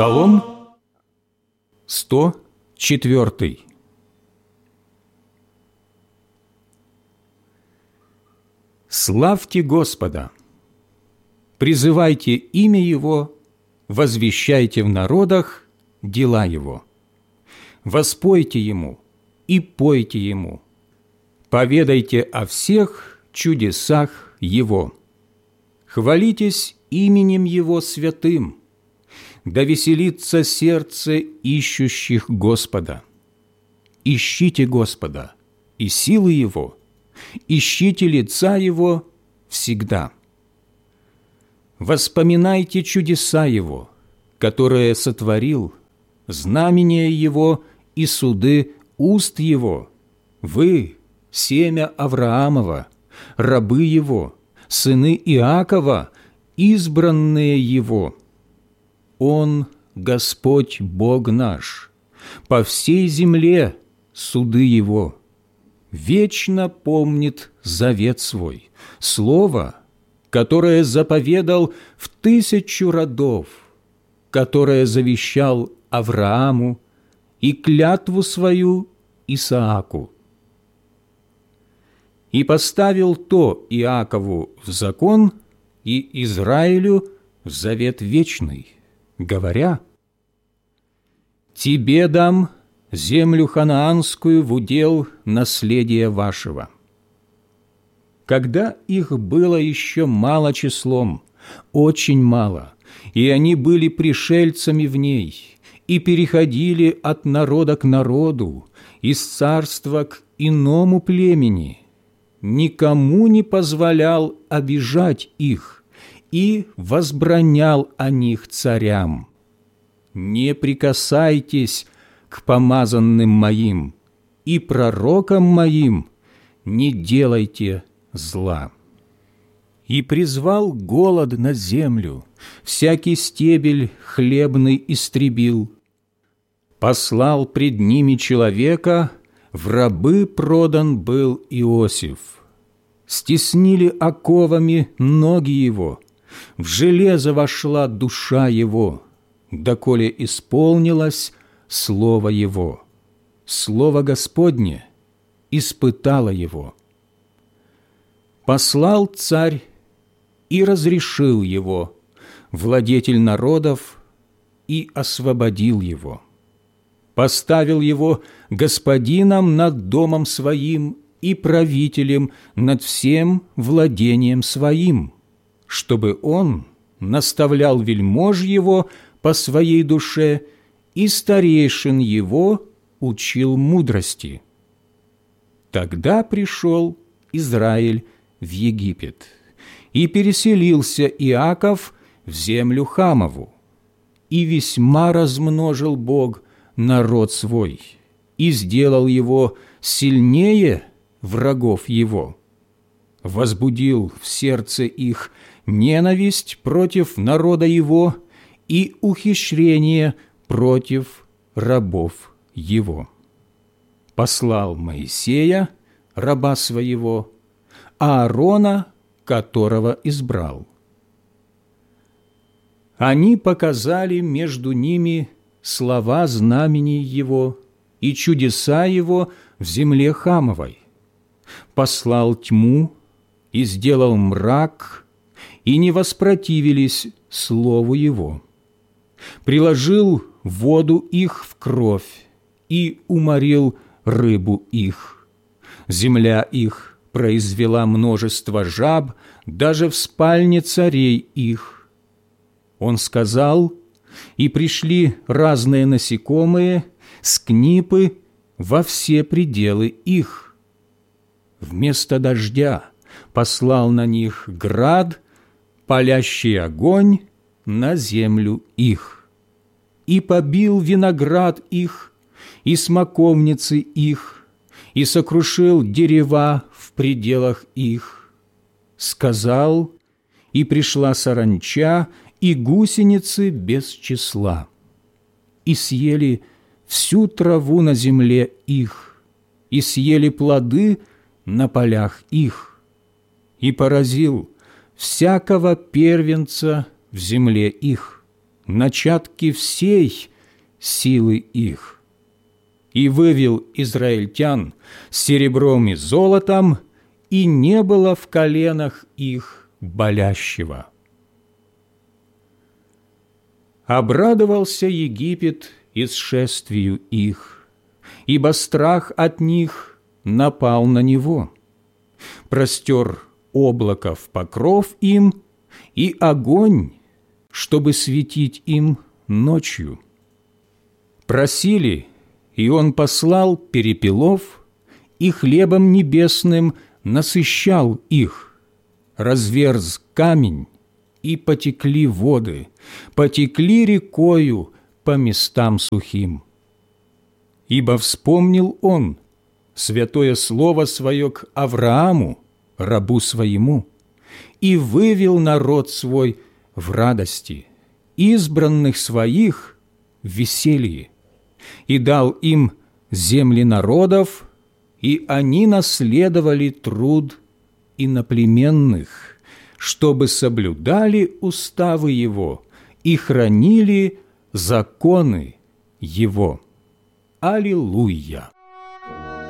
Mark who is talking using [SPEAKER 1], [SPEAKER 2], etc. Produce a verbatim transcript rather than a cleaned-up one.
[SPEAKER 1] Псалом сто четвёртый. Славьте Господа, призывайте имя Его, возвещайте в народах дела Его. Воспойте Ему и пойте Ему, поведайте о всех чудесах Его. Хвалитесь именем Его святым, да веселится сердце ищущих Господа. Ищите Господа и силы Его, ищите лица Его всегда. Воспоминайте чудеса Его, которые сотворил, знамения Его и суды уст Его. Вы, семя Авраамова, рабы Его, сыны Иакова, избранные Его. Он, Господь Бог наш, по всей земле суды Его. Вечно помнит завет свой, слово, которое заповедал в тысячу родов, которое завещал Аврааму и клятву свою Исааку. И поставил то Иакову в закон и Израилю в завет вечный, говоря: «Тебе дам землю ханаанскую в удел наследия вашего». Когда их было еще мало числом, очень мало, и они были пришельцами в ней, и переходили от народа к народу, из царства к иному племени, никому не позволял обижать их и возбранял о них царям: «Не прикасайтесь к помазанным моим, и пророкам моим не делайте зла». И призвал голод на землю, всякий стебель хлебный истребил. Послал пред ними человека, в рабы продан был Иосиф. Стеснили оковами ноги его, в железо вошла душа его, доколе исполнилось слово его. Слово Господне испытало его. Послал царь и разрешил его, владетель народов, и освободил его. Поставил его господином над домом своим и правителем над всем владением своим, чтобы он наставлял вельмож его по своей душе и старейшин его учил мудрости. Тогда пришел Израиль в Египет, и переселился Иаков в землю Хамову, и весьма размножил Бог народ свой, и сделал его сильнее врагов его, возбудил в сердце их ненависть против народа его и ухищрение против рабов его. Послал Моисея, раба своего, Аарона, которого избрал. Они показали между ними слова знамений его и чудеса его в земле Хамовой. Послал тьму и сделал мрак, и не воспротивились слову его. Приложил воду их в кровь и уморил рыбу их. Земля их произвела множество жаб даже в спальне царей их. Он сказал, и пришли разные насекомые, скнипы во все пределы их. Вместо дождя послал на них град, палящий огонь на землю их, и побил виноград их, и смоковницы их, и сокрушил дерева в пределах их. Сказал, и пришла саранча, и гусеницы без числа, и съели всю траву на земле их, и съели плоды на полях их, и поразил всякого первенца в земле их, начатки всей силы их. И вывел израильтян с серебром и золотом, и не было в коленах их болящего. Обрадовался Египет исшествию их, ибо страх от них напал на него. Простер облако в покров им, и огонь, чтобы светить им ночью. Просили, и он послал перепелов, и хлебом небесным насыщал их. Разверз камень, и потекли воды, потекли рекою по местам сухим. Ибо вспомнил он святое слово свое к Аврааму, рабу своему, и вывел народ свой в радости, избранных своих в веселье, и дал им земли народов, и они наследовали труд иноплеменных, чтобы соблюдали уставы его и хранили законы его. Аллилуйя!